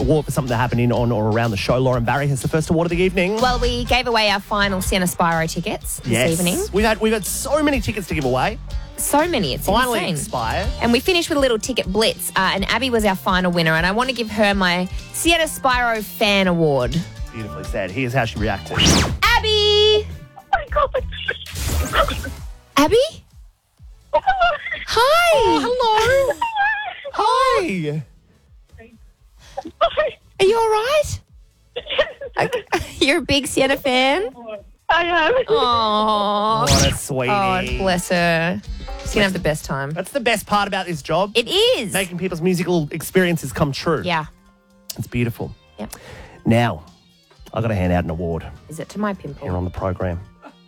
award for something that happened in, on, or around the show. Lauren Barry has the first award of the evening. Well, we gave away our final Sienna Spyro tickets this evening. We've had so many tickets to give away. So many. It's Finally insane. expired. And we finished with a little ticket blitz, and Abby was our final winner, and I want to give her my Sienna Spyro Fan Award. Beautifully said. Here's how she reacted. Abby! Oh my God. Abby? Hi! Hello. Hi. Are you all right? You're a big Sienna fan? I am. Oh, What a sweetie. oh, bless her. She's going to have the best time. That's the best part about this job. It is. Making people's musical experiences come true. Yeah. It's beautiful. Yep. Now, I've got to hand out an award Is it to my here pimple? on the program.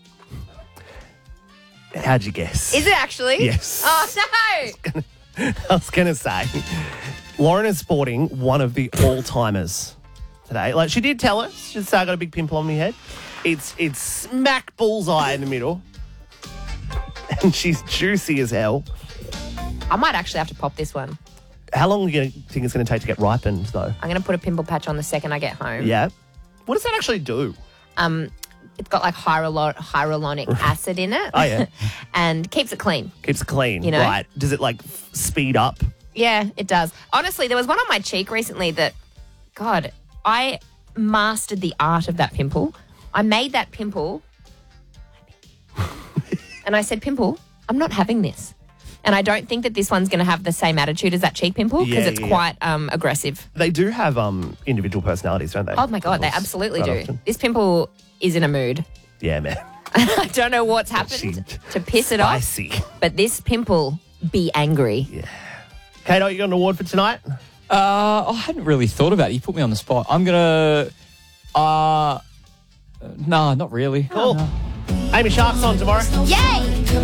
How'd you guess? Is it actually? Yes. Oh, no. I was going to say, Lauren is sporting one of the all-timers today. Like, she did tell us, she said, I got a big pimple on my head. It's smack bullseye in the middle. And she's juicy as hell. I might actually have to pop this one. How long do you think it's going to take to get ripened, though? I'm going to put a pimple patch on the second I get home. Yeah. What does that actually do? It's got like hyaluronic acid in it. Oh, yeah. And keeps it clean. Keeps it clean. You know? Right. Does it, like, speed up? Yeah, it does. Honestly, there was one on my cheek recently that, God, I mastered the art of that pimple. I made that pimple. And I said, pimple, I'm not having this. And I don't think that this one's going to have the same attitude as that cheek pimple because it's quite aggressive. They do have individual personalities, don't they? Oh, my God, they Pimples, absolutely quite do. often. This pimple is in a mood. Yeah, man. I don't know what's happened to piss it off, Spicy. but this pimple be angry. Yeah. Kato, you got an award for tonight? I hadn't really thought about it. You put me on the spot. I'm going to... no, not really. Cool. No. Amy Sharp's on tomorrow. Yay!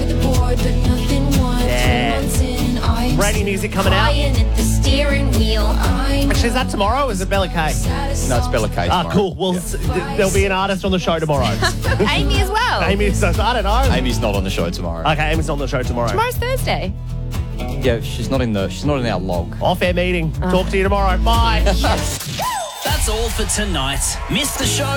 Yeah. Brand new music coming out. Actually, is that tomorrow or is it Bella K? No, it's Bella K tomorrow. Cool. Well, there'll be an artist on the show tomorrow. Amy as well. Amy, so I don't know. Amy's not on the show tomorrow. Okay, Amy's on the show tomorrow. Tomorrow's Thursday. Yeah, she's not in our log. Off-air meeting. Talk to you tomorrow. Bye. That's all for tonight. Miss the show?